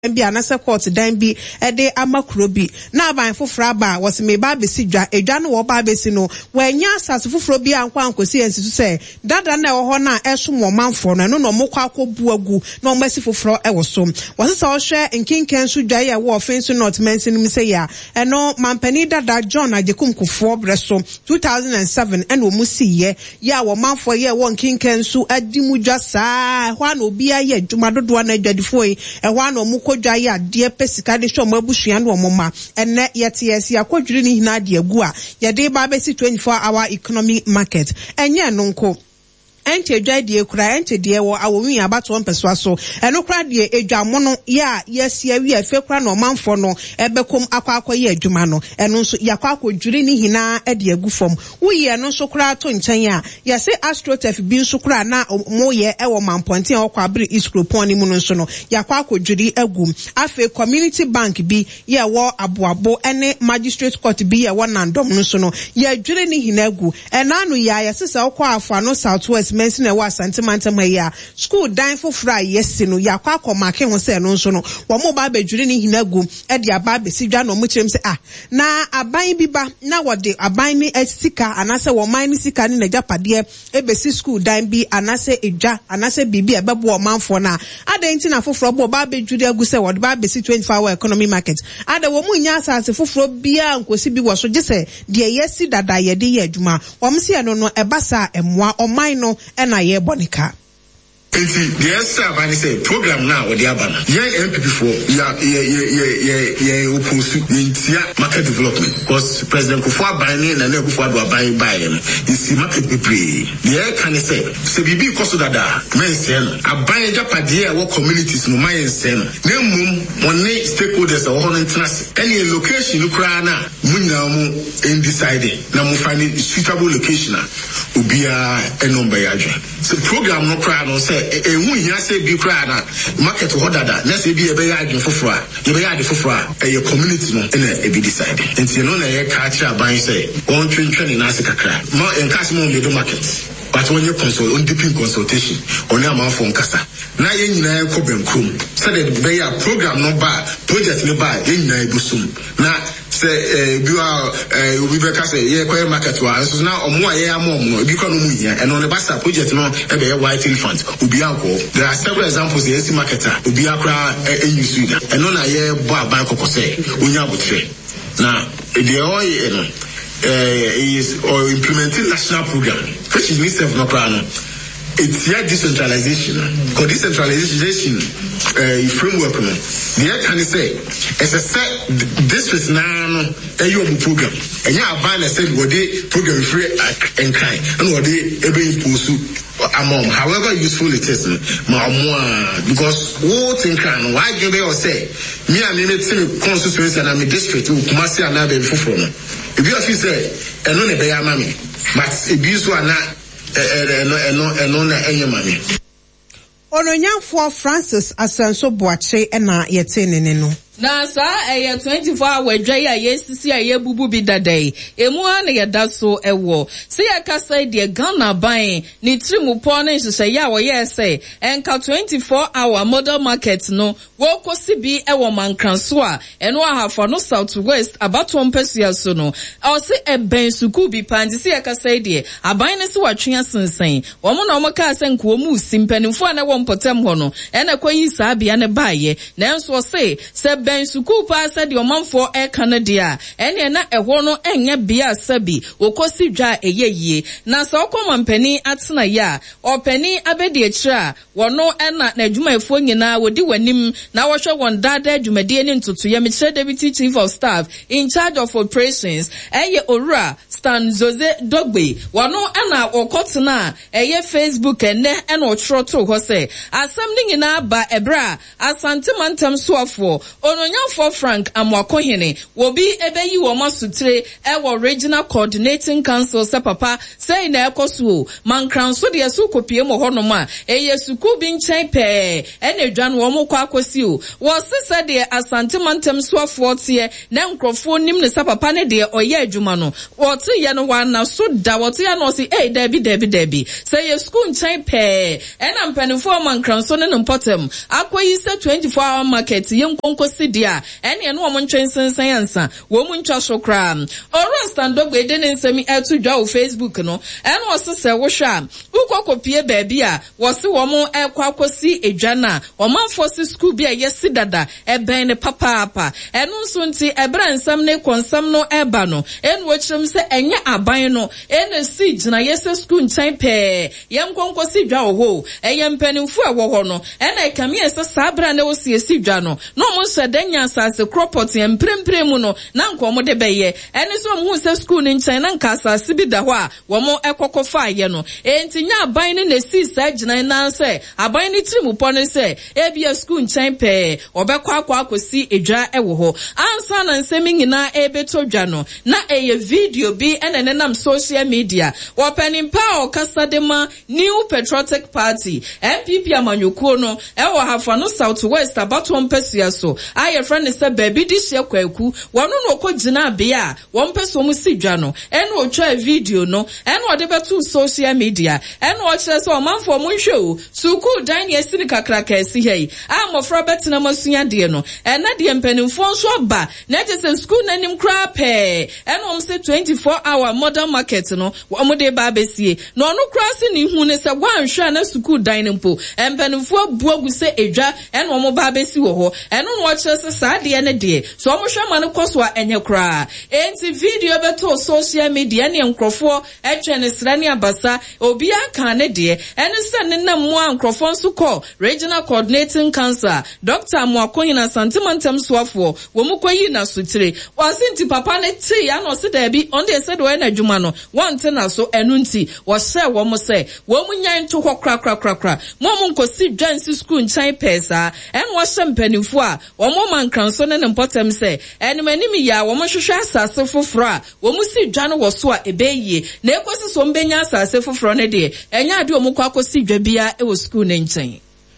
bi anase court dan bi de amakuro bi na aban foforo ba was me ba be si dwa edwa no wo ba be si no wanya asase foforo bi ankwa ankosi ensitu se dada na wo ho na eso mo manfo no no mo kwa akobu agu na mo si foforo e wo so wasesa wo hwe nkinken so dwa ye wo offense not mention mi se ya eno mampani dada John Ajekum Kufo breso 2007 eno mu si ye ya wo manfo ye wo nkinken so adimu dwa saa ho na obi aye adwuma dodo na adwadifo yi e ho na mo kodwa ya de pesika de hwo mo abusua no mo ma enne yete yesi akodwiri ni hina de agu a ye de ba be si 24-hour economy market enye no nko ente dwa de kura ente de wo awowi abato mpeso aso eno kura de edwamo no ya yesi awi afe kura no manfo no ebekom akwa ye adwuma no eno nso yakwa akodwiri ni hina de agu fom wuyi eno nso kura to nchen a yesi astrotef bi nso kura na moye ewo mamponten okwa abri iskropon ni mu no nso no yakwa akodwiri agu afe community bank bi ye wo aboabo ene magistrate court bi ye wo nandom no nso no ye dwiri ni hina agu enanu ya yesi se okwa afa no southwest mention e was sentimental ya school dan for fry yes no yakwa akomake ho se no nso no wo mo ba badwiri ni hinagu e de aba be sidwa no mo kirem se na aban bi ba na wode aban ni sika anase wo man ni sika ni na japade e be si school dan bi anase edwa anase bibi e bebo manfo na adenti na foforo bo ba badwiri agu se wode ba be si 24-hour economy market ada wo mu nya asase foforo bia nkosi bi wo so gese de yesi dada ye de ye adwuma wo mse no no e basa emwa oman no ena ye bonika the answer say program now or the abana. Yeah, MPP for opposed to market development because President Kufuor buying and then Kufuor buying you see market pre. Yeah, can say so bibi koso dada men say a buying Japadia what communities no my say name money stakeholders or on interest any location ukraina munamu in deciding na mu find suitable location ubia enomba yaje so program no cry no say who here say be cry na market hodada let's say be e be yard foforo e be yard foforo e community no na e be decide enti no na e ka kira ban say on twentwene na ase kakra mo en cash mo me do market but when you consult on deep consultation on your mouth on kasa na ye nyina e ko benkrum said the be ya program no ba project no ba ye nyina e busum na say bi wa obi be ka say ye ko market wa so na omo aye amom no bi ko no mu hia and on the basta project no e be white elephant obi anko there are several examples the AC marketer obi akra use that and on aye bo aban kokose onya botre na the oil no is or implementing national program which is itself no plan. It's here decentralization. Because decentralization framework no. The can say as a set district now a program. And you have banned said what they program free and kind and what they able to among however useful it is because what in can why give they or say me and in constituency and I'm a district who must say another before from if you have say and no be amami but if you are not Ononyamfo Francis Asenso Boache ena yete nene no na sa 24-hour dwai a yesisi a yebubu bi dadai emu a na yeda so ewo se yakasa de Ghana ban ni trimupo na nhye ya wo yese enka 24-hour model market no wo kosi bi ewo mankranso a eno ahafo no southwest abato mpesua so no o se eben suku bi pandi se yakasa de aban ne se watwea sensen wo mo na mo ka se nko mu simpanimfo na wo mpotem ho no ena kwayi saa bia ne baaye na enso se ben suku pa sa di omanfo e Canada ene na eho no enye bia sabi okosi dwa eyeye na so komampani atena ya opani abedi ekira wono ena na adwumaefo nyina wodi wanim na wo hwe won dada adwumade ne ntoto ya mekire deputy chief of staff in charge of operations eye Ora Stan Jose Dogbe wono ena okotena eye Facebook ene ena ochro to ho se asem ni nyina ba ebra asante mantam soafo Ononyafo Frank Amwakohene will be ebeyi woma sutre ewo regional coordinating council se papa say na ekoso mankranso de yesu kopie mo honoma eyesuku bi nchen pe ene dwan wo mo kwa akosi o wo se de asante mantem soafo tie na nkrofo nim ne sa papa ne de oye adwuma no wo te ye no wana so da wo te ya no se debi say yesuku nchen pe ena mpanifo mankranso ne mpotem akoyi se 24-hour market ye nkonkosi dia ene no mo ntwen sensen yansa wo mu ntwa so kra oro stand up we de nsemi etu dwa o Facebook no ene wo se wo hwa ukokopie baabi a wo se wo mo ekwa akosi edwana wo manfo se school bi a yesi dada eben ne papa eno nso nti ebra nsam ne konsam no eba no ene wo kyerem se enye aban no ene si gina yesi school ntan pe ye nkonkosi dwa wo ho eye mpanimfu a wo ho no ene ekame ese sabra ne wo si esi dwa no mo se denya asase cropot emprempremu no na nko de beye ene so mo se school ni ntan na nka asase bi da ho a wo mo ekokofa ye no enti nya aban ne si sa gina na se aban ni tiri mu pone se ebia school ntan pe obekwa akosi edwa ewo ho ansa na nsemi nyina ebeto dwa no na eye video bi ene nenam social media wo penimpa o kasadema New Patriotic Party MPP amanyukuo no ewo hafa no Southwest abato mpesua so aye friend se baby di hye kwaku wono no kogina bia wo mpeso mu sidwa no ene otwa video no ene ode beto social media ene o kire se o manfo mu nhwe o suku dan ye sini kakraka esi hei amofra betina masunya de no ene de mpanimfo nso ba na je school nanim kra pe ene om se 24-hour modern market no wo de ba besie no no kra se ni hu ne se gwanhwa na suku dan mpo mpanimfo buagu se edwa ene om ba besi wo ho ene no kire se sa de ne de so om hwa ma no koso a enye kra enti video beto social media ne nkrofo etwene srani abasa obi aka ne de ene se ne na mo ankrofo nso ko regional coordinating council Dr. Mwakohina Santimantem Swafo wo mukoyi na sutire wasinti papa ne ti ya no se da bi on de se do na adwuma no wonte na so enu nti wo se wo mo se wo munyan to hɔ kra mo nkosi dwansi school nchan pesa en wo se mpanimfo a wo mo mankranso ne mpotem se enmanimi ya wo mo hwehwe asase foforo a wo mu si dwa no wo so a ebeye na ekosi so mbenya asase foforo ne de enya ade wo mo kwa kosi dwa bia e wo school ne nchan.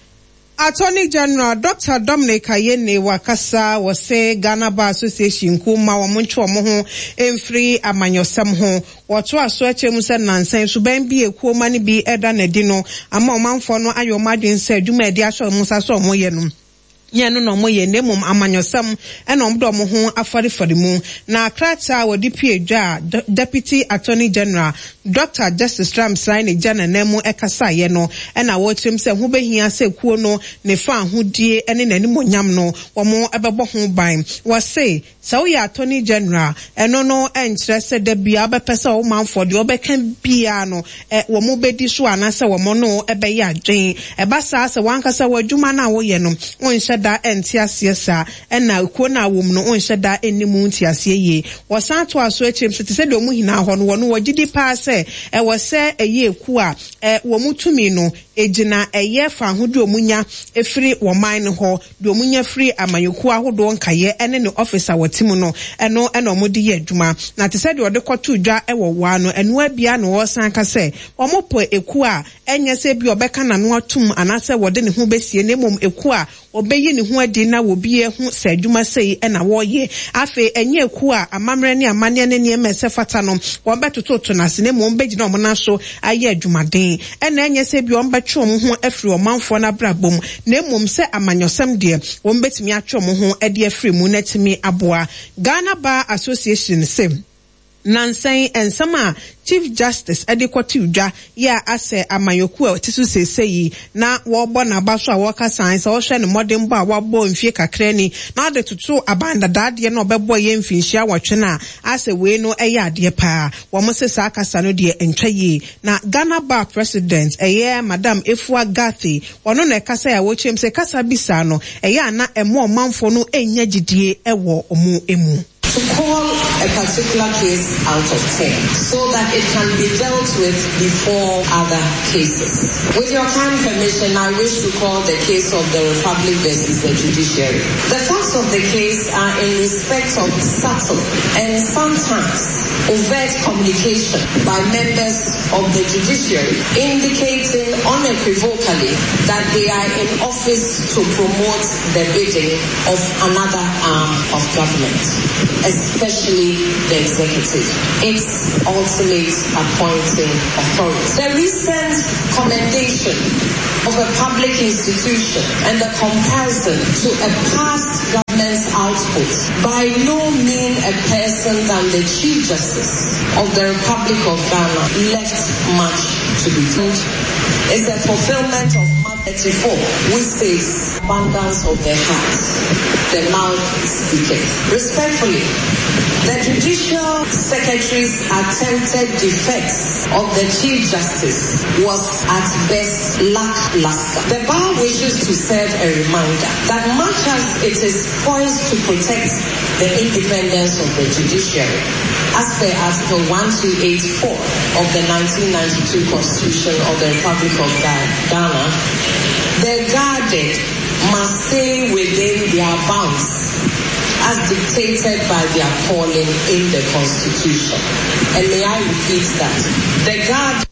Attorney General Dr. Dominic Ayene wakasa wose Ghana Bar Association kuma wa muncho mo ho emfiri amanyosam ho woto aso achemu se nansen so ban bi ekuo mani bi eda na di no ama omanfo no ayo madwen se adwuma edi aso musa so mo ye no nyano no mo ye nemum amanyosam ena omdo mo ho afari mu na krata wodi piedwa Deputy Attorney General Dr. Justice Ramsay ne jana nemu ekasa ye no ena wo trim se ho behia se kuo no ne fa ahodie ene nanimonyam no wo mo ebebo ho ban wo say so ya Attorney General eno no enkyere se da bia bepesa wo manfo de obekan bia no wo mo bedi so anase wo mo no ebe ya adwen eba sa se wankasa wadwuma na wo ye no won da entiasie sa ena kuo na wo mu no won da enimu ntiasie ye wo san to aso echim se te se de omu hina ho no wo no wogidi pa se wo se eye ku a wo mutumi no ejina eye fa ahodi omunya efiri wo man ho de omunya free amanyoku ahodo nkaye ene ne officer watimu no eno omodi ye adwuma na te se de ode kwoto dwa ewo wa no eno abia no wo san ka se wo mopo eku a enye se bi obeka na no atum anase wode ne ho besie ne mom eku a obeyi ne ho adi na wo bie ho se adwuma sei ena wo ye afi enye eku a amamre ne amane ne ne mese fata no wo betoto to na se ne mom begina omna so aye adwumaden ena enye se bi ombatwe mo ho afiri omanfo na brabom na mom se amanyosam de wo betimi atwe mo ho ade afiri mu na timi aboa Ghana Bar Association se nansen ensama Chief Justice Adequate Udwa ya ase amayoku a tisu seseyi na wo bo na ba so a wo ka science wo hwe ne modern bo a wo bo mfie kakra ni na de tutu abanda dade na obebo ye mfinhia wotwe na ase we no eye ade pa wo mo se sa kasa no de entwaye na Ghana Bar President Madam Efua Gathi wono na kasa ya wo chem se kasa bisa no eye ana emo manfo no enya gidie ewo omu emu to call a particular case out of 10 so that it can be dealt with before other cases. With your kind permission, I wish to call the case of the Republic versus the judiciary. The facts of the case are in respect of subtle and sometimes overt communication by members of the judiciary indicating unequivocally that they are in office to promote the bidding of another arm of government, especially the executive, its ultimate appointing authority. The recent commendation of a public institution and the comparison to a past government's output by no means a person than the Chief Justice of the Republic of Ghana left much to be told. It's a fulfillment of Mark 34, which says, abundance of the heart, the mouth speaketh. Respectfully, the Judicial Secretary's attempted defense of the Chief Justice was at best lackluster. The bar wishes to serve a reminder that much as it is poised to protect the independence of the judiciary, as per Article 1284 of the 1992 Constitution of the Republic of Ghana, the guarded must stay within their bounds as dictated by their calling in the Constitution. And may I repeat that. The guard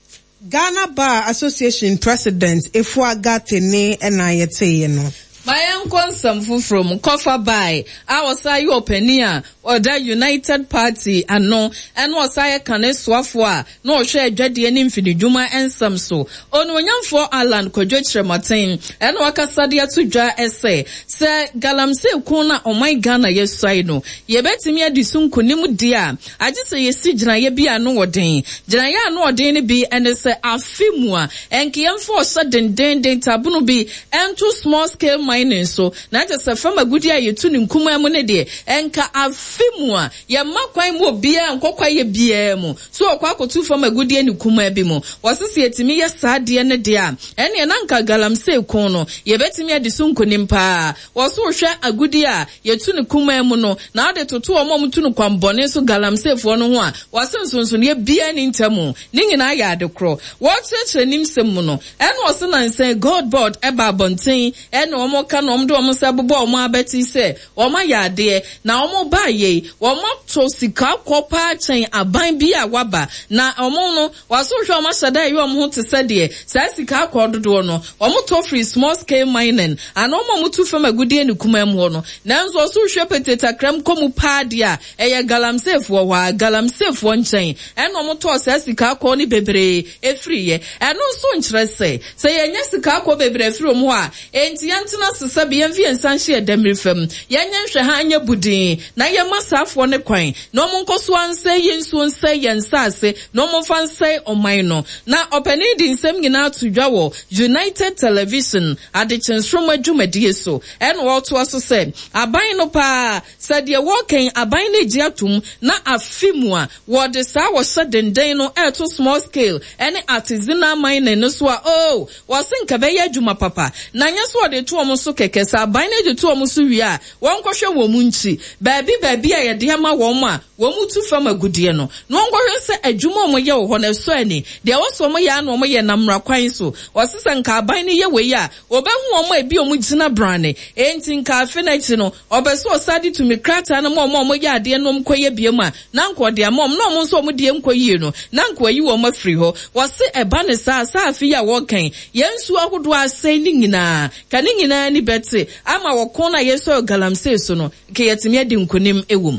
Ghana Bar Association President Efua Gatene Enayete no. Mayan konsam from Kofa by our say openia or the United Party and no and was I can swafwa no share jadi and infini juma and some so on when for Alan Kojotre Martin and Wakasadia to ja essay say galamse kuna on my Ghana yes sino ye bet me adisum kunimu dia I just say yes jina ye be no ordin jina ya no ordin be and say afimua and kiam for sudden den tabuno be and too small scale so na just a farmer good year you tuning kuma monede enka afimua ya makwan mo bia nkokwa ye bia mu so okwa to farmer good year ni kuma bi mu wasisi etimi ya sade ne de a ene na nka galamse kon no ye betimi adisunko nimpa waso hwe agudi a ye tuni kuma mu no na ade toto omom tunu kwambone so galamse fo no ho a wasensonso ye bia ni ntamu ni nyina ya adekro what church nimsem mu no ene wose na say God board eba bonten ene omo ka no omdo omo sabobo omo abeti se omo yade na omo baye omo to sika kopa chen aban bi a waba na omo no waso hwe omo sada ye omo ho te sede sa sika kododo no omo to free small scale mining and omo mutu fam agudie ni kuma mu no nanzo oso hwe peteta kram komu paade a eye galamsefo wa galamsefo nchen en omo to sa sika ko ni bebre efriye eno so nkyere se yenye sika ko bebre efri omo a enti yantina sesa bi enfi ensanhye edamrefam yenye hwe ha anya budin na ye masafo ne kwan no mo nkoso anse yensu nse yensase no mo fanse oman no na opani di nsem nyina atudwa wo United Television adechensrom adwumadie so en wo to aso se aban no pa sade wo ken aban ne giatum na afimu a wo de sa wo sedenden no to small scale any artisanal mining no so oh was nka be ya adwuma papa na nya so de to omo so keke sa aban ne de to omo so wi a won kwohwe wo mu nchi baabi a ye de ma wo mu a wo mu tu fam agudie no no nkwohwe se adwuma omo ye wo ho na so ani de wo so omo ya na omo ye namra kwan so wasisa nka aban ne ye we ya obehu omo ebi omo gina brane enti nka afenachi no obeso osadi to me krata na omo ye ade no mkoye biam a na nkode amom no omo so omo de mkoye no na nkwayi wo ma free ho wase eba ne sa afi ya wo kan yensu ahodo asai ni nyina kan nyina ni bete ama wo kon na yeso galamse so no ke yetimi adi nkonim ewum.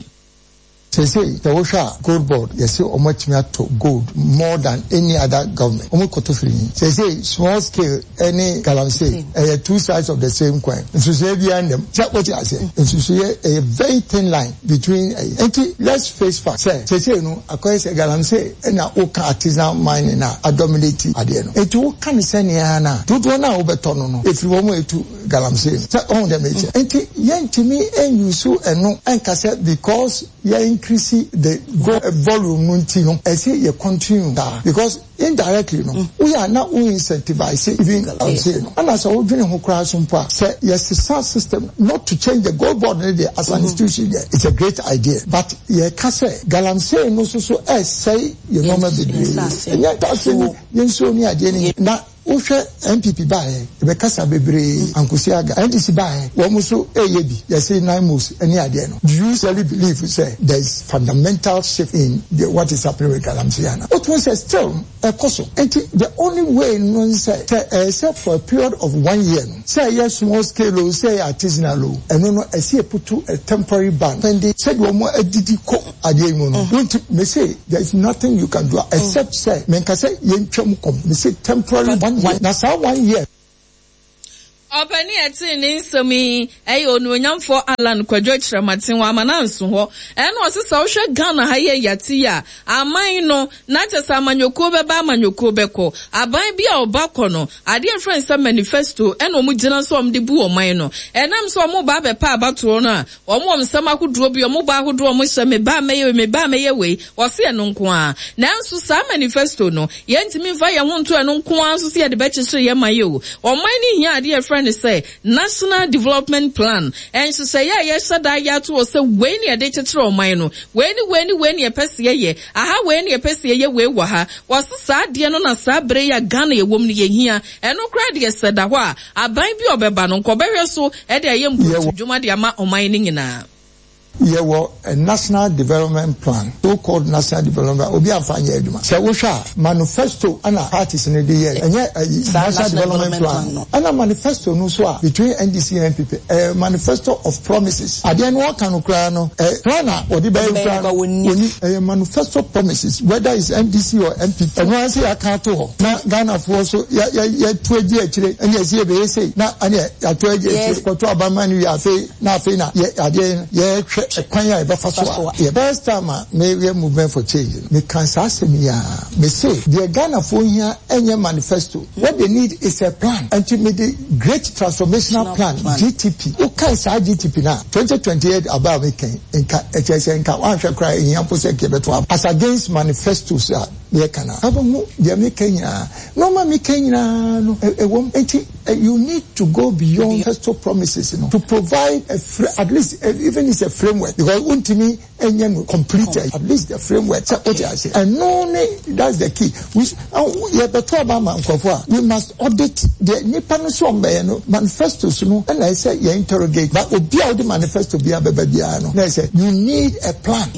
Say the Osha Gold Board, you see how much to gold more than any other government. Say small scale, any galamsey, two sides of the same coin. And so say behind them, check what I say. And so say a very thin line between let's face facts. Say no, according to galamsey, and a oka artisanal mining a dominating adiano. It will can send yana. Don't wanna overturn if you want to galamsey. So on the major. And yen to me and you so and no and cassette because yen increase the volume until I say you continue that because indirectly we are not incentivizing even and as I was doing who crash say yes, the sound system not to change the gold board as an institution there. It's a great idea, but yeah, say galamsey no so say you know maybe and yet that's you so near now. Ushe MPP bae ebekasa bebre ankusiaga NDC bae womuso eyebi yes 9 moves any idea no. Do you really believe say there is fundamental shift in what is happening with Galamsey? What was still a cost. And the only way no say except for a period of 1 year say yes small scale say artisanal law and no I see put to a temporary ban when they said one more edidi ko ademo no don't me say there is nothing you can do except say menka say yentwam kom me say temporary ban. That's how 1 year. Openi eti ni nsemi eyo nuonyamfo Alan Kwadwo Kyerematen wa mananso ho eno osesa wo hwe Ghana ha ye yati ya aman no na tesa amanyoko beba amanyoko beko aban bia obakọ no ade friends manifesto eno mu gina so omde bu oman no enam so omo ba bepa abato no a omo nsam akoduro bi omo ba akoduro omo hye me ba meye we wo se eno nko a nanso sa manifesto no ye ntimi fa ye ho nto eno nko a so se ye de be kyekye ye maye o oman ni hia ade friend say National Development Plan and so say yes that ya to say when ye dey kyekye oman no when ye pese ye aha when ye pese ye we wa ha was sa de no na sa bre ya Ghana ye wom ne ye hia eno kra de said da ho a aban bi obeba no nkobehwe so e de ye mbutu dwuma de ama oman ni nyina. There was a national development plan, so-called national development. Obi afanye eduma. Se wosha manifesto ana parties in the year. Enye national development plan. Ana manifesto no so between NDC and MPP. A manifesto of promises. Adian wa kanu kra no. Plana odi be kra woni. A manifesto promises whether it's NDC or MPP. Eno anse akato ho. Na Ghana for so ya tueji akire. Ene esi be say na ane ya tueji akire. Koto abama ni ya fe na fe na ye ade ye Kwanya Ebafaso. The best time we movement for change. Me can say me say the Ghana for here any manifesto. What they need is a plan and to make the great transformational plan GTP. Okay, say GTP now 2028 about making in HSN one shall cry in Yampose Kebeto as against manifestos. Yeah, can Kenya. No, me Kenya. You need to go beyond manifesto promises, to provide at least even it's a framework. Because untimi enye complete at least the framework. And no, that's the key. We must audit the Nippon manifestos, and I say you interrogate. But the manifesto be a babiano. They say you need a plan.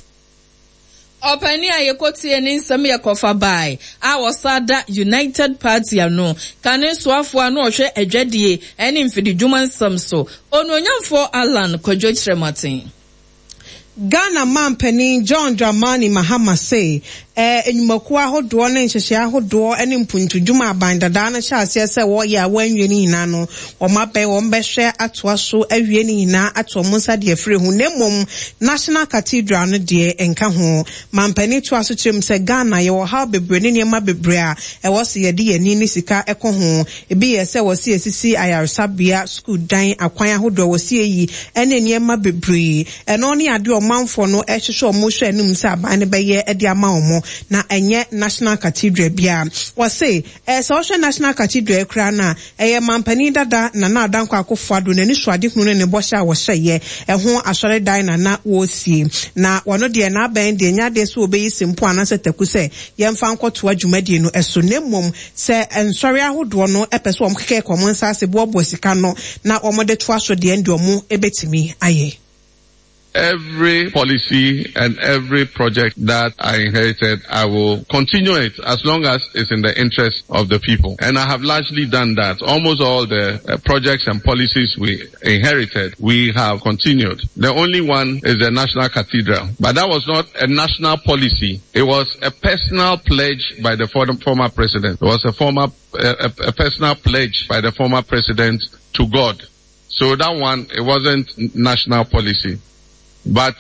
Openi ayekoti eni nsemi yakofa bai awosada United Party ano kane soafo ano ohwe adwadie eni mfidi dwuma nsamso ononyamfo Alan Kwadwo Kyerematen. Ghana Mampeni John Dramani Mahama say enyumakuwa hodoɔ ne nhyehyɛ ahodoɔ ne mpuntu dwuma abandada na hyase sɛ wɔyɛ a wɔanwie ne nyinaa no ɔmabɛ wɔn bɛhwɛ atoa so awie ne nyinaa ato ɔmo nsa deɛ firi ho na mmom National Cathedral no deɛ enka ho Mampeni to aso kyerɛm sɛ Ghana yɛwɔ ha bebree ne nneɛma bebree a ɛwɔ se yɛde yɛni ne sika ɛkɔ ho ebi yɛ sɛ wɔsi esisi ayaresabea school dan akwan ahodoɔ wɔsi eyi ɛne nneɛma bebree ɛno ne ade ɔmanfo no ɛhyehyɛ ɔmo hwɛ anim sɛ aban ne bɛyɛ ɛde ama ɔmo na enye National Cathedral bia wase so hwe National Cathedral kra na eye Mampeni dada na na adanko akofado na ni soade hunu ne bo hye a wo hyeye ho asore dan na wo sie na wono de na aban de nya de so obeyi simpo anase taku se yemfa nkoto adwumadie no eso nemmom se ensori ahodo no epeso om keke komo nsa se bo sika no na omode to aso de ndi omo ebetimi aye. Every policy and every project that I inherited, I will continue it as long as it's in the interest of the people. And I have largely done that. Almost all the projects and policies we inherited, we have continued. The only one is the National Cathedral. But that was not a national policy. It was a personal pledge by the former president. It was a personal pledge by the former president to God. So that one, it wasn't national policy. But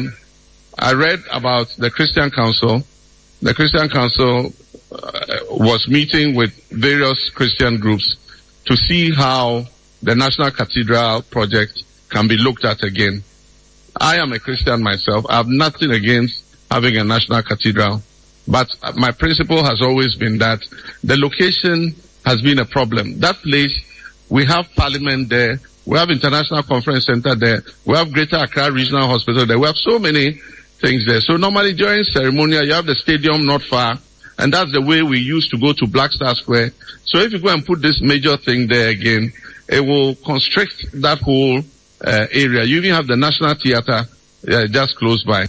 I read about the Christian Council. The Christian Council was meeting with various Christian groups to see how the National Cathedral project can be looked at again. I am a Christian myself. I have nothing against having a national cathedral. But my principle has always been that the location has been a problem. That place, we have parliament there. We have International Conference Center there. We have Greater Accra Regional Hospital there. We have so many things there. So normally during ceremonial, you have the stadium not far. And that's the way we used to go to Black Star Square. So if you go and put this major thing there again, it will constrict that whole area. You even have the National Theatre just close by.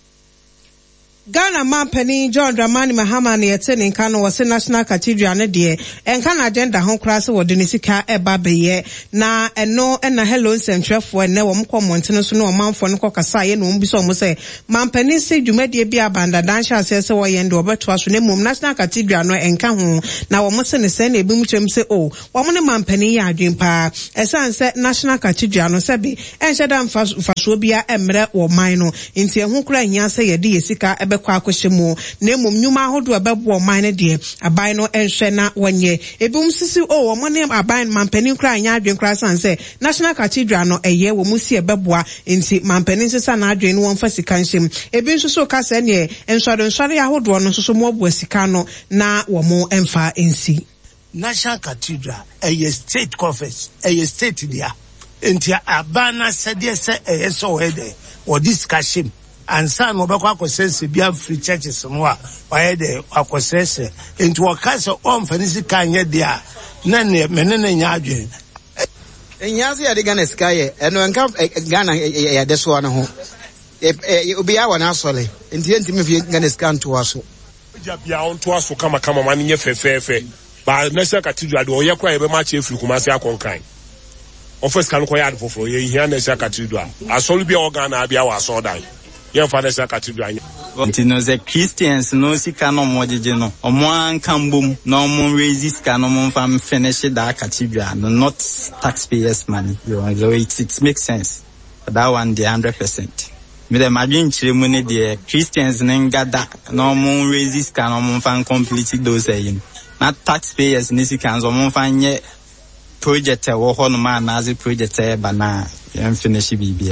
Ghana Mampani John Dramani Mahama ne yete ne nka no wose National Cathedral ne de enka na agenda ho krase wo de ne sika eba beye na eno na hello nsentwefo ne wo mkọ montene so no manfo ne kokasa ye no mbi so mo se Mampani se dwumadie bi abanda dansha asese wo yende obeto aso ne mum National Cathedral no enka ho na wo mo se ne se na ebi mu twem se o wo mo ne Mampani ya adwempa esanse National Cathedral no se bi enhyeda mfaso bia emre wo man no nti ehu kura nya se ye de yesika kwa akoshemu na mum nyuma ahodo abebo man de aban no enhwe na wonye ebum sisi o wo ne aban Mampani kra anya adwen kra sanse National Cathedral no eye wo musi ebeboa nti Mampani sisa na adwen no wonfa sika nhyem ebi nso so kasa ne ensore ahodo no so mo obo sika no na wo mo emfa ensi National Cathedral eye state conference eye state dia nti abana sede se eye so hede wo discussion and some obekwa akosese bia free churches no a why dey akosese into wakase omfanisi kanye dia na ne menene nya adwen enyaze ya de Ghana sky eno enka Ghana ya de so no ho obi ya wana asole ntimi fi Ghana sky nto aso ja bia onto aso kama man nye fefefe ba National Cathedral de oyekwa ebe ma che free kumase akonkan office kan ko ya de foforo ye hia National Cathedral asole bia organa bia wa so dan your father's a cathedral. The Christians no sika no mojeje no. Omo ankambum no mo raise sika no mo fam finish that cathedral. No, not taxpayers' money. So it makes sense. That one the 100%. Me the imagine ceremony the Christians nengada no mo raise sika no mo fam complete those not taxpayers ni sika so mo fam nye project wo ho no ma na as project ba na finish bibia.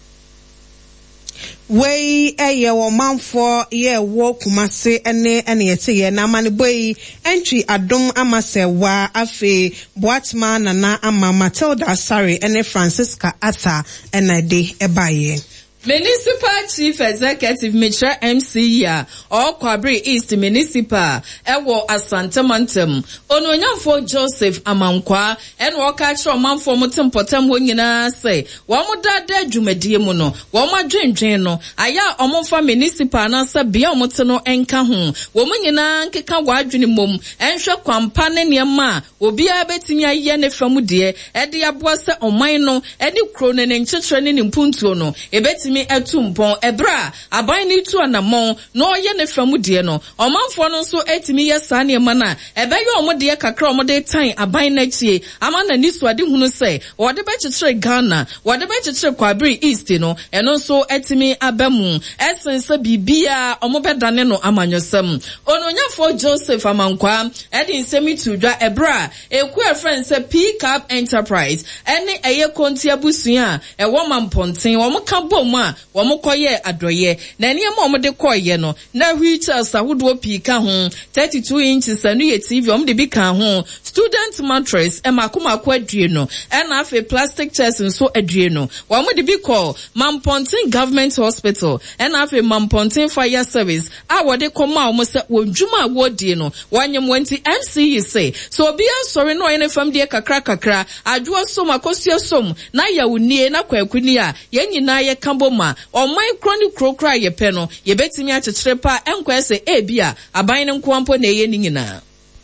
Way wo manfo ye wo kumase ene yete ye na mane boy entry adom amasewa afe boatma nana ama Matilda Sari ene Francisca Ata ene de ebaye Municipal Chief Executive Mitra MC ya Kwabri East Municipal ewo Asantemontem Ononyamfo Joseph Amankwa en woka kire omanfo mutempotem ho nyina se wo modada dwumadie mu no wo madwendwen no aya omonfa municipal na se bia omote no enka ho wo nyina nkeka wadwene mom enhwe kwampa ne niema obi a betimi aye ne famu de e de aboa se oman no eni kro ne nkyekere ne mpuntuo no ebetimi etumpon ebra aban ni tu anamon no ye ne famu de no omanfo no so etimi ye sa ne mana ebeyo omode kakra omode tan aban na chie amana ni so ade hunu se wode be kyekere Ghana wode be kyekere Kwabri East no eno so etimi abamu esense bibia omobedane no amanyosem ononyafo Joseph Amankwa edi nsemi tudwa ebra eku friend se Pick Up Enterprise ene eye kontia busua ewo mamponten wo moka bom a wo mokoye adoye na ne ma omode koye no na wheelchairs ahodo pika ho 32 inches anu ye TV omde bi kan ho student mattress emakomako adue no ena afi plastic chairs nso adue no wo mode bi call Mamponten Government Hospital ena afi Mamponten Fire Service a wode koma omo se wodwuma wodie no wanyem wanti MCE say so obi ansori no ene fam de kakra adwo som akosua som na ya unie na kwakuni a yenyina ye kamboma omai kroni krokra ye pe no ye betimi akyekere pa enkwa se ebia aban ne nkwampo na ye nyina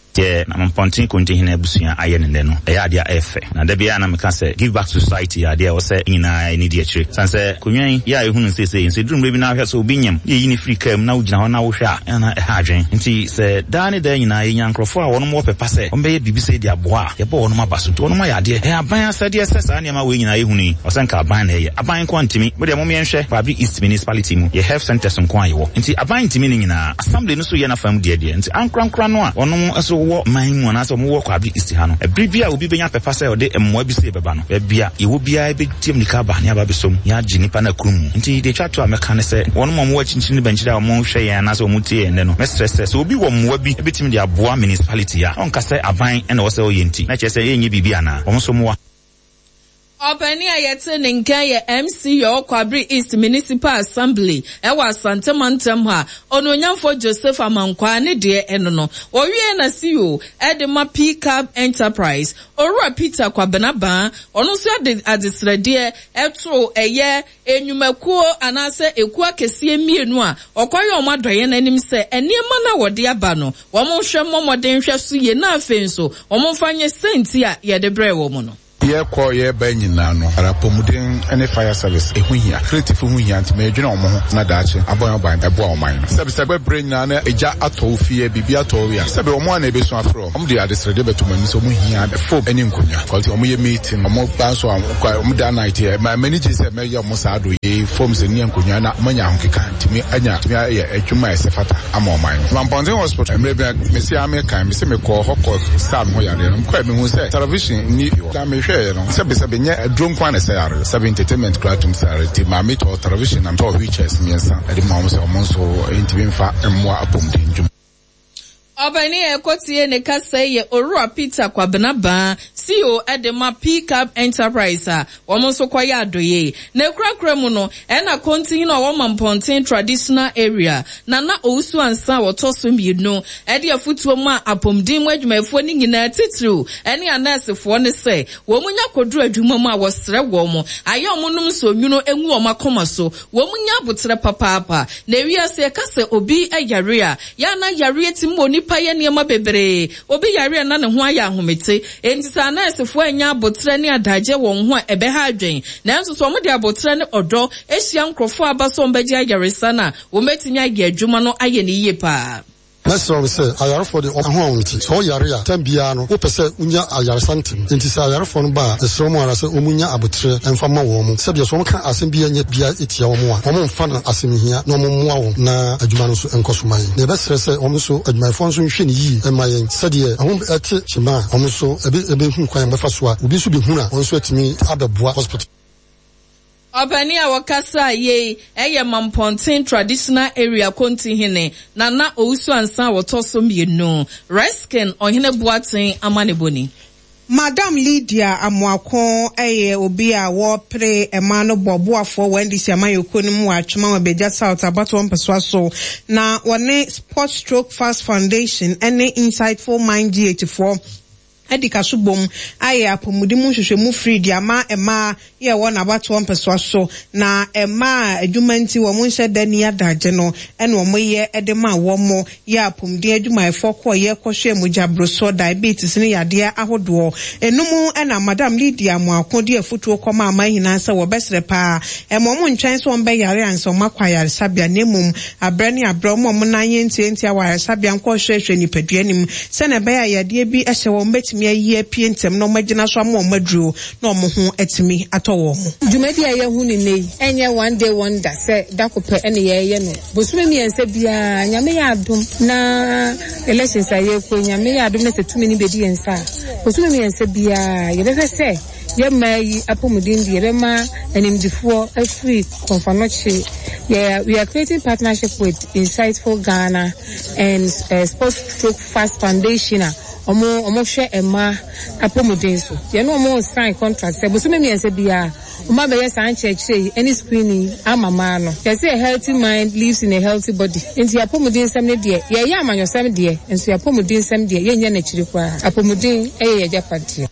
na Mamponten konti hina busua aye ne no e ya dia efe na da bia na meka se give back to society ya dia wo se nyina ni dia kire sanse konwan ya ehunu sese nse drum bi na hwe so obinyam ye yini free cam na ugina ho na wo hwe a na ha adwen nti se da ne da nyina ye nyankrofo a wono mo pepa se ombe ye bibi se dia boa ye bo wono ma baso to wono ma ya dia e aban asade sesa na ma we nyina ye hunu osanka aban na ye aban kwantimi mo de mo menhwe Kwabri East municipality mu ye health centers nko ayewo nti aban ntimi nyina assembly no so ye na fam dia nti ankrankra no a wono so wo man mu na so mo wo Kwabri East ha no ebribia obi benya pepa say ode emmoa bi se beba no bia ye wo bia be tiem nika ba ne aba besom ya gi nipa na krum nti de twa to ameka ne se won mo wo chinchin ne benchira o mo hwe ye na so mo tie ne no me stress so obi wo mmoa bi betim de aboa municipality ya on ka say aban ene wo say o yenti na che say ye nyi bibia na o so mo Openi ayete ninke MC yo Kwabri East Municipal Assembly ewa Santamantam ha ononyamfo Joseph Amankwa ne de eno no owie na CEO Edema Pickup Enterprise Orua Peter Kwabenaba ono so adesrede etro eye enyumakuo anase ekua kesie mienu a okoye omadoye nanim se eniema na wode aba no wo mo hwe momoden hwe so ye na afenso wo mo fanye senti a ye de bre wo mo no ye ko ye ba nyina no rapomuden ene fire service ehuhia creative huhia ntime edwena omo ho na daache abon ebo oman sebe bre nyina na eja ato fie bibia to wi sebe omo na ebesu afro omo de adesrede betumani so mu hia fo eni nkonya kwati omo ye meeting omo ba so omo da night e ma manage se me ye omo sa do ye forms eni nkonya na manya honkeka ntime anya ntime ye adwuma esefata ama oman Mampondin hospital emre mesi America mesi me ko hokko sam ho yare no kwa me hu se television ni da me Sebe nye drone kwane se yare sebe entertainment clatum sare ti mami to television am to wheelchairs miensa edi mamu se omonso intibimfa emwa apomden jum Obani ekotie ne kasa ye Orua Peter Kwabenaba CEO Edema Pickup Enterprise womo so kwaya adoye na kurakura mu no na continue na wo Mamponten traditional area na ousu ansa wotoso mienu de afutuo mu apomdin mu adwumafo ni nyina titru ene anasefo ne se wo munya koduru adwuma mu a wosre wo mu aye omunum so nwuno enwu o makoma so wo munya abotre papapa na wiase kasa obi ayare a ya na yare timoni paye niema bebre obi yare na ne ho aya ahomete entisa na esefo anya abotre ne adaje won ho ebe ha adwen na enso so mo de abotre ne odo ehia nkrofo abaso mbaji ayare sana wo metinya age adwuma no aye ne yie pa Let's say ayare for the ahonti so yare ya tambia no wo pese unya ayare santim entisa ayare for no ba esro mo ara se omunya abotre emfa ma wo mo se bia so mo ka asem bia nya bia etia wo mo a wo mfa na asem hia na mo mo wo na adwuma no so enkosoman na be sere se wo so adwuma fo so nhwe ne yi emayen se de ahom ete chima wo so ebe hu kwan be fa so a obi so be hu na wo so atimi abeboa hospital Obani awakasa ye eye Mamponten traditional area konti hene na ousu ansa wotoso mienu Resken ohene Boaten amaneboni Madam Lydia Amuakon obi a wo pre emano boboafo wendi si amayoko ni mu atwema wa beja South abato mpeswa so na wone Sport Stroke Fast Foundation ene Insightful Mind G84 Edika subom aye apomudimu hwehwemu free dia ma ema ye wona abato mpeswa so na ema adwumanti wo munhye dani adaje no ene wo moye edema wo mo ye apomudi adwuma efoko ye kohwe mujabro so diabetes ne yade ahodo enumu ena Madam Lydia Amuakon de afutuo koma amahina se wo besre pa emomo ntwen so mbe yare anso makwayare sabia nemum abrani abromo mo na yenti aware sabia nkohwehwe nipaduanim se na be ya yade bi ehye wo mbeti ye pientem no magina so am madru no mo ho etimi atowo mo dwumadi aye hu ni nei enye one day wonder se dakope ene ye no bosume mi ense bia nyame ya adom na elections aye ko nyame ya adom na se tumi ni bedi ensa bosume mi ense bia ye be se ye mai apomudin di ye ma enimdifo afri konfanoche we are creating partnership with Insightful Ghana and Sport Stroke Fast Foundation omo hwe ema apomudin so ye no omo sign contract se bosume mi ense bia Uma be san cheche any screening amama no. They say a healthy mind lives in a healthy body. Enti apomudin sem ne de ye ya amanyosem de enso apomudin sem de ye nya na chiri kwa. Apomudin ye japade.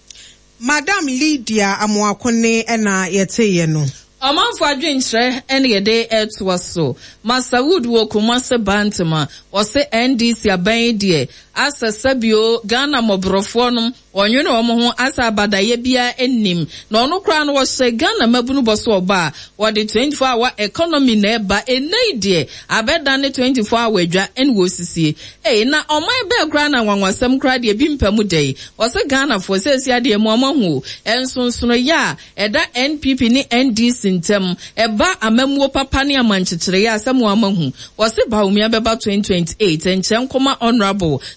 Madam Lydia Amuakon ena yeteye no. Amanfo adwenkyerɛ ene yede eto so Masawood wo Kumase Bantama wose NDC aban die asasabio Ghana mobrofo no onwene omo ho asa abadaye bia ennim na ono kra no wo se Ghana mabunu boso oba wode 24 hour economy na eba enide abeda ne 24 hour adwa ene wo sisie na oman be kra na nwanwasam kra de bi mpamu dei wose Ghana fo sesi ade mu omahu ensonsono ya eda NPP ni NDC ntem eba amamuo papa ne amankyekere ya asam amahu wose baumia beba 2028 enchen koma honorable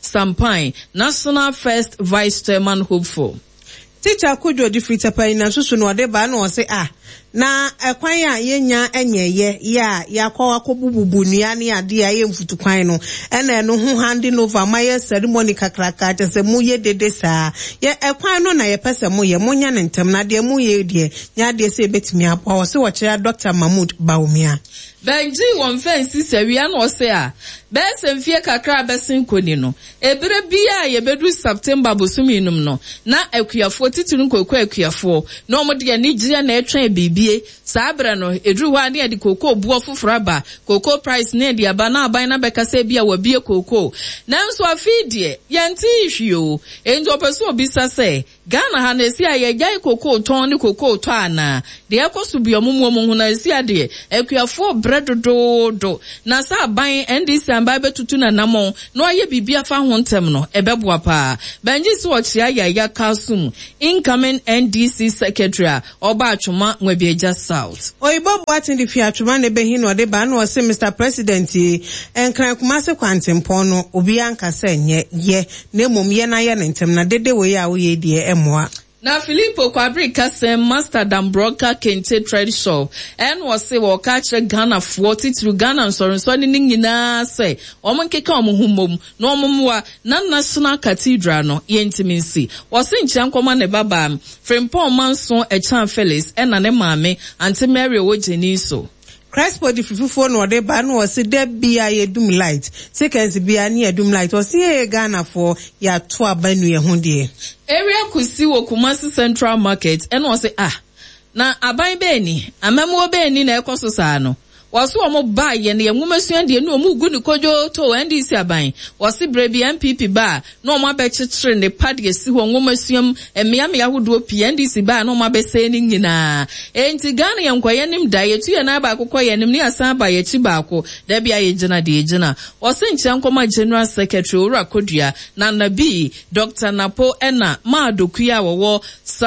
Sampai, National First Vice Chairman hopeful. Teacher Kujo di frita na susu no de ba no say na ekwan a yenya enyeye ya kwa akobububu nua ne ade a ye mfutu kwan no ena no ho handing over my ceremony kakraka tese mu ye dede saa ye ekwan no na ye pese mu ye munya ne ntem na de mu ye de nya de se betimi apa o se wo kira Dr. Mahmoud Baumia Benji won fancy sewia no se a be semfie kakra besin koni no ebere bia ye bedu September bosumi num no na akuafo titunu kokko akuafo no mo de ani gira na etwen bibie saabra no edru hwa ne de kokko buo foforo ba kokko price ne de aba na aban na beka se bia wa bie kokko nanso afidie yenti hwio enjo peso obisa se Ghana ha na si aye jai kokko ton ne kokko to ana de ekoso bia momo hu na si ade akuafo bredodo na sa aban NDC amba betutu na namo no aye bibia fa ho ntem no ebeboa pa Benji so ochia ya kasum incoming NDC secretary oba atwoma nwabieja South Oyibo Boatin di fi atwoma ne behin no de ba no se Mr. President enkran kumase kwantempo no obi anka se nye ye na mom ye na ye ntem na dede we a wo ye die emoa Na Filippo Kwabri Kasem Master Dambroka Kente Trade Shop and was say wo catch Ghana 40 through Ghana so ni nyina say omonkeka omohumom no omomwa na National Cathedral no yentiminsi was in Chankoma ne baba Frimpon Manson Echan Felix and na ne maame Auntie Mary Ojeniso Crespo di fifufo no de ba no se de bia ye dum light seconds bia ne dum light o se Ghana for ya to abanu ye ho de area kusi wo Kumasi Central Market and was say na aban be ni amamo be ni na ekoso saa no waso omo ba ye ne nwumasua de no omu gu ni kojo to NDC aban wasi brebi MPP ba no omo abechichire ne pad esi ho nwumasuam emiame yahodo pi NDC ba no omo abese ni nyina enti Ghana ye nkwaye nim da ye tu ye na ba akokọ ye nim ni asan ba ye chi ba ako da bia ye gina de gina wasi nchankoma General Secretary Ora Kodua na Nabi Dr. Napo ena ma dokuya wo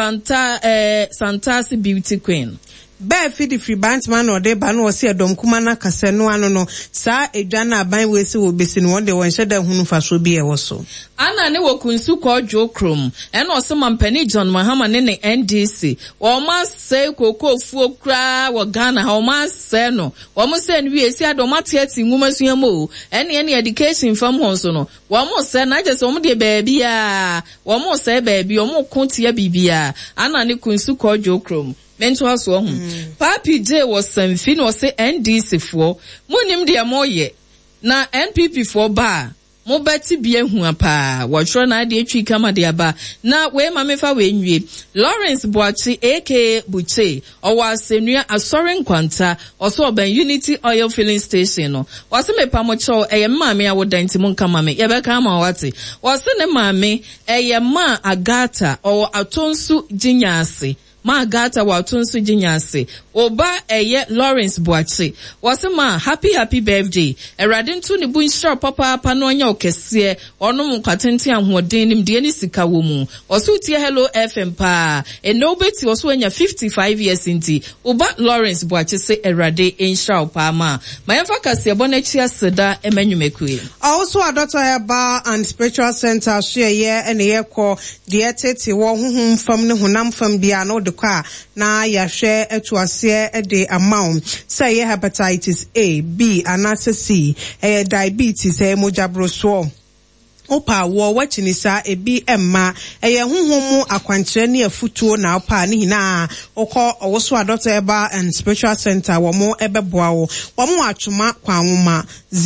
Santasi Beauty Queen Be fidi free bantman or de banu o se dom kuma na kase no ano no saa edwa na aban we se wo besi no de won hyeda hunu fa so bi e wo so ana ne wo kunsu ko jokrom ena o se mampani John Mahama ne NDC o ma se kokko fuo kra wo Ghana o ma se no wo mo se nwi esi adom atiati nwuma suam o ene education fam ho so no wo mo se na je se wo mo de baabi a wo mo se baabi o mo kontia bibia ana ne kunsu ko jokrom mental so Papi J was Samfi no say NDC for munim de amoye na NPP for ba mo beti bia hu apa wo tro na de atwi kama de aba na we ma mefa we nwie Lawrence Boachi aka Buche o was senua asoren kwanta o so ban Unity Oil Filling Station no was me pa mo cho eye maame a wo danti mo nkama me ye be ka ma wate was ne maame eye ma Agata o atonsu ginyase ma Agata wa tunsu jinyase oba eye Lawrence Boachi wasema happy birthday erade ntu ne bu nshira papa no nya okese onom kwatente ahoden nim de ni sika wo mu oso tie Hello FM pa enobeti oso anya 55 years inti oba Lawrence Boachi se erade nshira pa ma yemfa kase bonachi aseda emanwumekue also a Dr. Eba and Spiritual Center share ye ene ye ko de tete wo honhom fam ne honam fam bia no de kwa na ya hwe etuase de amount say hepatitis A, B, and C, diabetes, mojabroso. Opa wo wachini sa ebi emma eye honhomu akwankyere ne afutuo na opa ne hina okọ owoso Dr. Eba and Spiritual Center wo mo ebeboa wo mo atwoma kwanwoma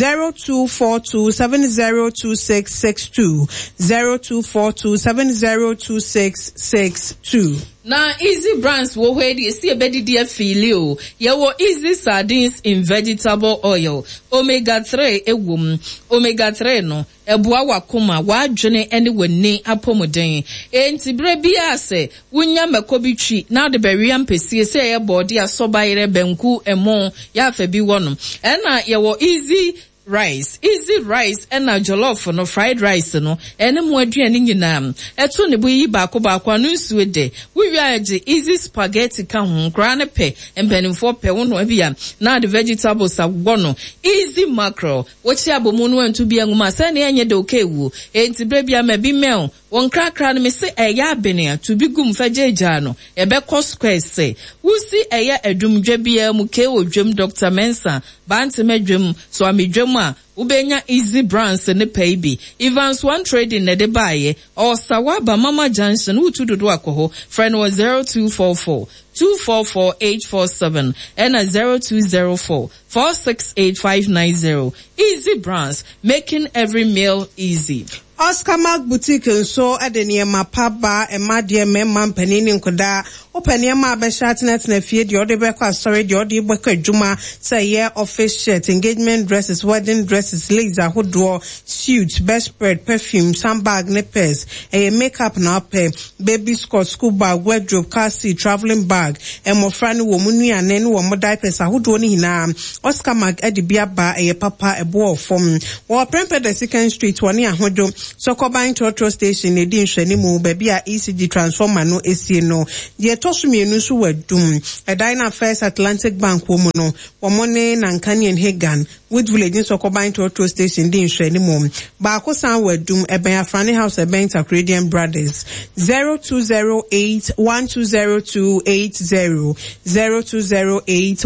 0242702662 0242702662 na Easy Brands wo hwedi esi ebedi dia filio ye wo Easy Sardines in vegetable oil omega 3 ewom omega 3 no eboa wakoma wadwene ene wani apomoden enti bre bia se wunya makobitwi na de beria mpesie se ye body asobayire benku emo ya fa bi wono ena ye wo Easy rice, easy rice, and a jollof no fried rice no, and a more draining in eto ne buyi baako anu suede. We are easy spaghetti can grana pe and penny for pe one webia. Now the vegetables are one easy mackerel. What ya bomono and to be a masani and yedokewu. Ain't baby may be mel. One crack me say a yabenia to be gum fejano. A beko square say. Who see a ya a drum jebia mukeo drum Dr. Mensa. Bantame drum so I drum. Ubenya easy brands ne paybi. Evans one trading ne de baye or Sawaba Mama Johnson who to do alcohol. Friend was 0244 244-847 and a 0204 468-590. Easy brands, making every meal easy. Oscar Mark Boutique nso adenia mapaba emadie memman panini nkoda opania ma be shatnet na fie de ode be kwa sorry de ode be kwa djuma say year office shirt engagement dresses wedding dresses laser hoodoo suits bedspread perfume handbag nippers makeup na pay baby skirt school bag wardrobe car seat traveling bag emofra ne wo munu ane ne wo diapers hoodoo ni hina Oscar Mark edibia ba papa ebo from wo prempe the second street woni ahodo so combine to station e din hwani mu baby a ECG transformer no esie no ye tosumienu so wadum a Dina First Atlantic Bank wo mu no wo money na Nkanian Hagan with village so combine to station din hwani mu ba ko san wadum e ben Afrani House e ben Takradian Brothers 0208 120280 0208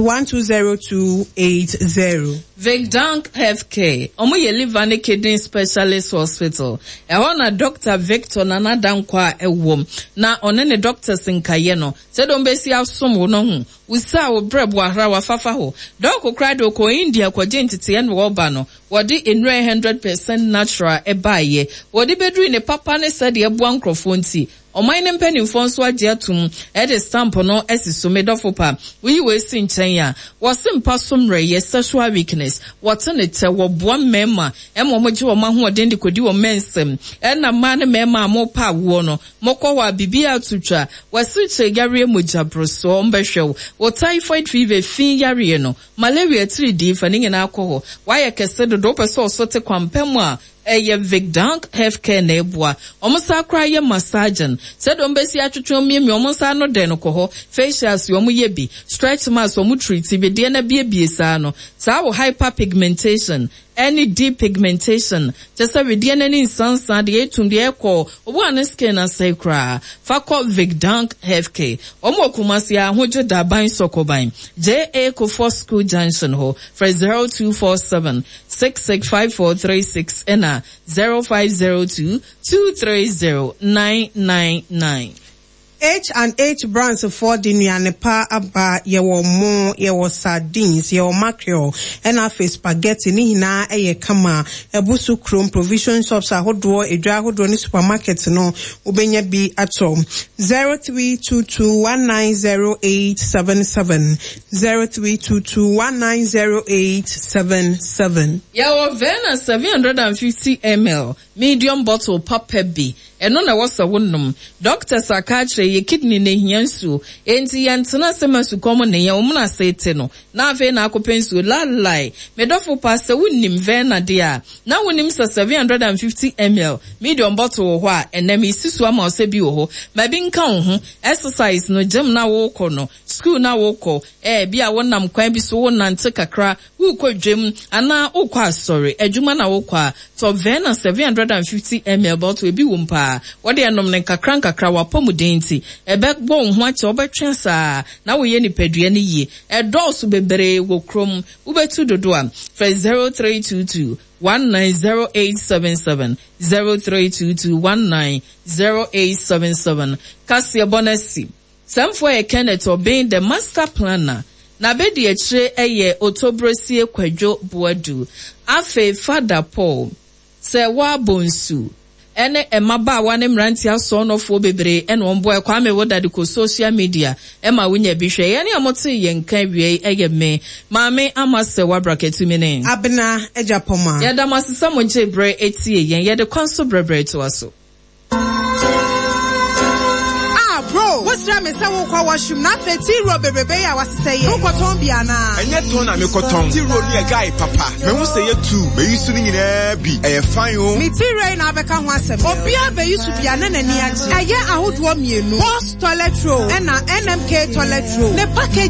120280 Vigdank Healthcare omo ye liver ne kidney specialist hospital na Dr. Victor Nana Dankwa ewom na one ne doctors nkaye no se don besi asom wo no hu usa wo brebo ahra wa fafa ho doko krado ko India ko gentiti en wo ba no wodi enre 100% natural ebaye wodi bedru ne papa ne said ye bua nkrofo nti omaine mpanimfo nso agye atum de stamp no esiso medofopa we si nchen ya wosimpa somre ye sexual weakness wotene te wo boa mema emomogye wo maho den de kodi wo mensem na ma ne mema mo pa wo no mokọ wa bibia atutwa wasiche yare mogya broso mbehwew wo typhoid fever fin yare no malaria 3D fani na akọ wa kese dodo peso so te kwampem a eye Vigdank Healthcare na ebua omusa kra ye massagen said ombesi atwetwe omiemi omusa no de no koho facials yo mu ye bi stretch marks omu treat bi de na bie sa no sa wo hyperpigmentation any deep pigmentation just a redeem any sansa de etum de ekọ obo an skin asay kra fakọ Vigdank Healthcare omo kumasi ahojo da ban sokoban JA Kofo School Junction ho for 0247 665436 and 0502 230 999. H&H brands for the Nyanepa aba yewo mo yewo sardines yewo mackerel and afi spaghetti ni hina eye kama ebusu chrome provision shops ahodo edwa ahodo ni supermarket no ubenya bi ato 0322190877 0322190877 yewo Vena 750 ml medium bottle papa bi eno na wasa wonum Dr. Sakachre ye kidney ne hiansu enti yantena semasu komo ne ye omuna sete no na ave na akopensu lalai medofo pasta wunim Vena dia na wunim 750 ml medium bottle ho a enem isisu ama osebi ho ma bi nka ho exercise no gym na wo ko no school na wo ko bia wonam kwan bi so wonante kakra wo ko dwem ana wo kwa sorry adwuma na wo kwa to Vena 750 ml bottle bi wo mpa wode enom ne kakra wapomudenti ebekbo ho ache obetwe saa na wo ye nipadua ne yie edoso bebere wo krom ubetu dodo a 0322 190877 0322 190877 Kasia Bonesi Samfo e Kenneth obeying the master planner na bedi echire eye Otobrosie Kwadwo Boadu afe Father Paul se wa bonsu ene emaba wane mranti aso no fo bebre ene ombo e kwa me woda de ko social media ema wunya bihwe ye ne amote ye nka wie eye me maame amase wa bracket mi ne abna ejapoma ya da masesa mo nche bre etie ye de konso brebre to aso bro, what's mesra me se wo kwa washroom na fe ti ro bebebe ya wasese ye. Wo koton bia na. Enye ton na me koton. Ti ro ni e guy papa. Me hu se ye tu. Me yusu ni nyina bi. E fine o. Me ti ro na abeka ho asem. Obia be yusu bia na nani agye. Eye ahodo mienu. Boss toilet roll and na NMK toilet roll. Ne package